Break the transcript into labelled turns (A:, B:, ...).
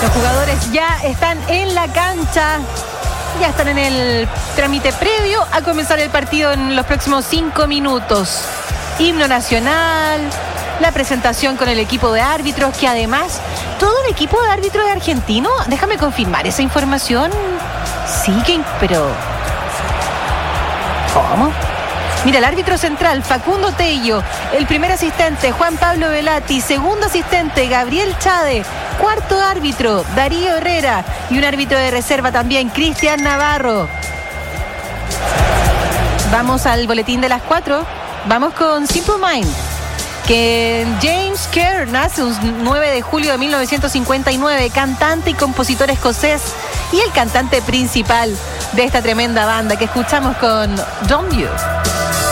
A: Los jugadores ya están en la cancha, ya están en el trámite previo a comenzar el partido en los próximos 5 minutos. Himno nacional, la presentación con el equipo de árbitros, que además, todo el equipo de árbitros es argentino. Déjame confirmar esa información. Sí, pero... ¿Cómo? Mira, el árbitro central, Facundo Tello, el primer asistente, Juan Pablo Velati, segundo asistente, Gabriel Chade, cuarto árbitro, Darío Herrera, y un árbitro de reserva también, Cristian Navarro. Vamos al boletín de las 4, vamos con Simple Mind, que James Kerr nace un 9 de julio de 1959, cantante y compositor escocés, y el cantante principal de esta tremenda banda que escuchamos con Don't You.